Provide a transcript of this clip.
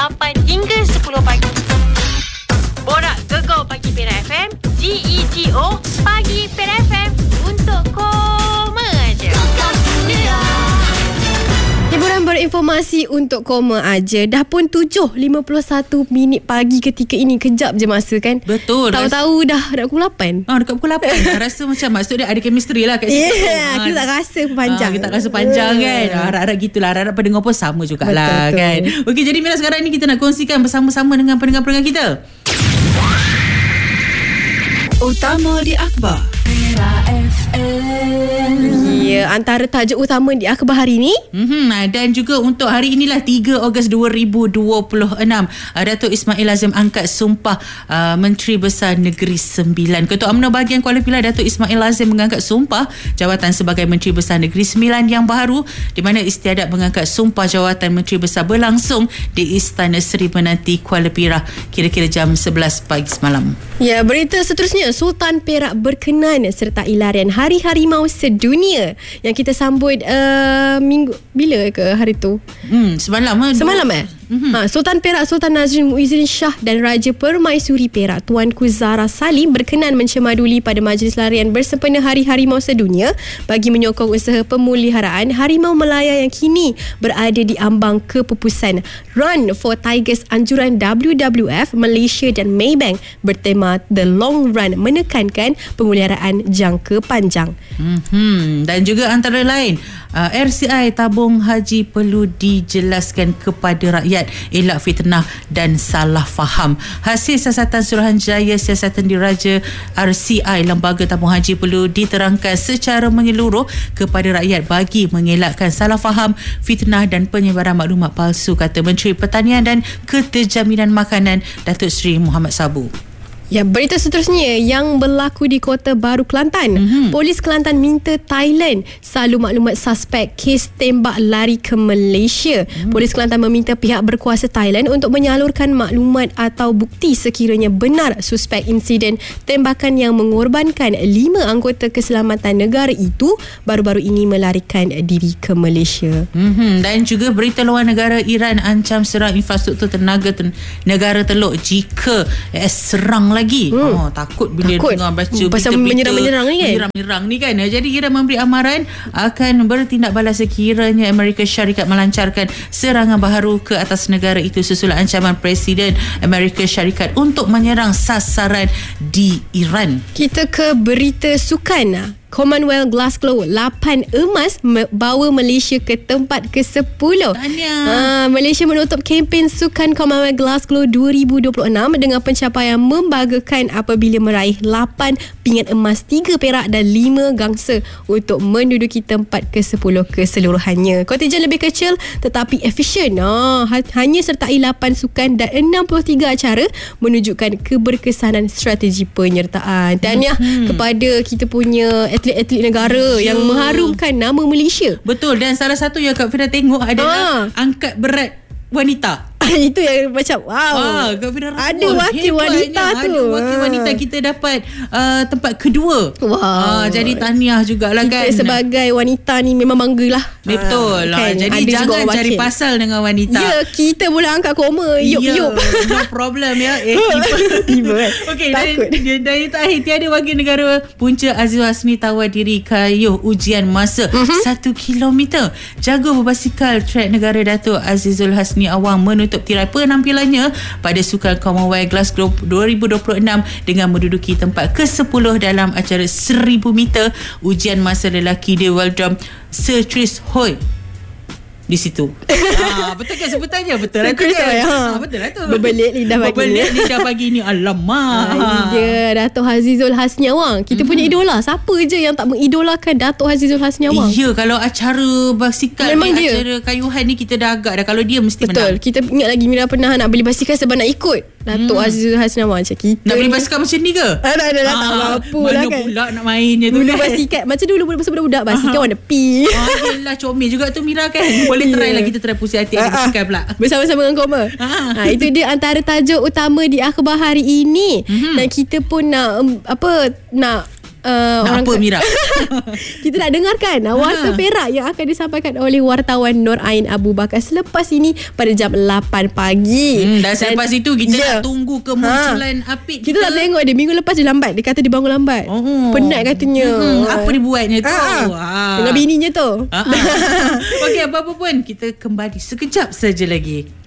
8 hingga 10 pagi. Borak Gegar Pagi Pera FM, GEGO Pagi Pera FM untuk koma aja. Hiburan berinformasi untuk koma aja. Dah pun 7.51 minit pagi ketika ini. Kejap je masa kan. Betul. Tahu-tahu dah pukul 8. Dekat pukul 8. Rasa macam maksud dia ada chemistry lah kat situ. Kita tak rasa panjang. Kita tak rasa panjang kan. Harap-harap gitulah. Harap pendengar pun sama jugalah kan. Okey, jadi Mira, sekarang ni kita nak kongsikan bersama-sama dengan pendengar-pendengar kita. Utama di akhbar Pera FM. Ya, antara tajuk utama di akhbar hari ini. Dan juga untuk hari inilah 3 Ogos 2026, Datuk Ismail Azim angkat sumpah Menteri Besar Negeri Sembilan. Ketua UMNO bahagian Kuala Pilah Datuk Ismail Azim mengangkat sumpah jawatan sebagai Menteri Besar Negeri Sembilan yang baru, di mana istiadat mengangkat sumpah jawatan Menteri Besar berlangsung di Istana Seri Menanti Kuala Pilah kira-kira jam 11 pagi semalam. Ya, berita seterusnya, Sultan Perak berkenan sertai larian Hari Harimau Sedunia yang kita sambut minggu bila ke hari tu? Semalam Sultan Perak Sultan Nazrin Muizzin Shah dan Raja Permaisuri Perak Tuanku Zahra Salim berkenan mencemaduli pada majlis larian bersempena Hari Harimau Sedunia bagi menyokong usaha pemuliharaan harimau Melaya yang kini berada di ambang kepupusan. Run for Tigers anjuran WWF, Malaysia dan Maybank bertema The Long Run menekankan pemuliharaan jangka panjang. Dan juga antara lain, RCI tabung haji perlu dijelaskan kepada rakyat, elak fitnah dan salah faham. Hasil siasatan Suruhanjaya Siasatan Diraja RCI, lembaga tabung haji perlu diterangkan secara menyeluruh kepada rakyat bagi mengelakkan salah faham, fitnah dan penyebaran maklumat palsu, kata Menteri Pertanian dan Keterjaminan Makanan Datuk Seri Muhammad Sabu. Ya, berita seterusnya yang berlaku di Kota Baru Kelantan. Polis Kelantan minta Thailand salur maklumat suspek kes tembak lari ke Malaysia. Polis Kelantan meminta pihak berkuasa Thailand untuk menyalurkan maklumat atau bukti sekiranya benar suspek insiden tembakan yang mengorbankan 5 anggota keselamatan negara itu baru-baru ini melarikan diri ke Malaysia. Dan juga berita luar negara, Iran ancam serang infrastruktur tenaga negara Teluk jika serang lagi. Takut bila dengar baca pasal menyerang-menyerang ni kan. Menyerang ni kan. Jadi Iran memberi amaran akan bertindak balas sekiranya Amerika Syarikat melancarkan serangan baharu ke atas negara itu susul ancaman Presiden Amerika Syarikat untuk menyerang sasaran di Iran. Kita ke berita sukan. Commonwealth Glasgow 8 emas bawa Malaysia ke tempat ke-10. Malaysia menutup kempen sukan Commonwealth Glasgow 2026 dengan pencapaian membanggakan apabila meraih 8 pingat emas, 3 perak dan 5 gangsa untuk menduduki tempat ke-10 keseluruhannya. Kontijen lebih kecil tetapi efisien. Hanya sertai 8 sukan dan 63 acara menunjukkan keberkesanan strategi penyertaan. Tahniah kepada kita punya atlet-atlet negara yang mengharumkan nama Malaysia. Betul. Dan salah satu yang Kak Fira tengok adalah angkat berat wanita. Itu yang macam wow. Ada wakil wanita tu. Ada wakil wanita, kita dapat tempat kedua. Jadi tahniah jugalah kan. Kita sebagai wanita ni memang banggalah. Betul lah. Jadi jangan cari pasal dengan wanita. Ya, kita boleh angkat koma. Yup. No problem ya. Tiba Okey, dari terakhir, tiada wakil negara punca Azizul Hasni tawar diri kayuh ujian masa 1 kilometer. Jago berbasikal trek negara Datuk Azizul Hasni Awang menutup tirai penampilannya pada Sukan Commonwealth Glasgow 2026 dengan menduduki tempat ke-10 dalam acara 1000 meter ujian masa lelaki di Velodrome Sir Chris Hoy di situ. Betul kan sebutannya? Betul lah tu kan? Betul lah tu. Berbelit lidah pagi ni. Alamak. Ini dia Datuk Azizul Hasni Awang. Kita punya idola. Siapa je yang tak mengidolakan Datuk Azizul Hasni Awang? Ya, kalau acara basikal memang ni, dia. acara kayuhan ni kita dah agak dah. Kalau dia mesti betul, menang. kita ingat lagi Mira pernah nak beli basikal sebab nak ikut Datuk Azizul Hasni Awang. Macam kita nak beli basikal macam ni ke? Tak mampu lah kan. Mana pula nak mainnya tu dulu kan? Basikal macam dulu masa budak-budak basikal warna pink. Yelah, comel juga tu Mira kan. Boleh try lah, kita try pusi hati basikal pula bersama-sama dengan Koma. Itu dia antara tajuk utama di akhbar hari ini. Dan kita pun nak Nak apa Mira? Kita nak dengarkan Warta Perak yang akan disampaikan oleh wartawan Nur Ain Abu Bakar selepas ini pada jam 8 pagi. Dan selepas itu kita nak tunggu kemunculan Apik kita tak tengok dia. Minggu lepas dia lambat. Dia kata dia bangun lambat. Penat katanya. Apa dia buatnya tu? Dengan bininya tu. Okey, apa-apa pun kita kembali sekejap saja lagi.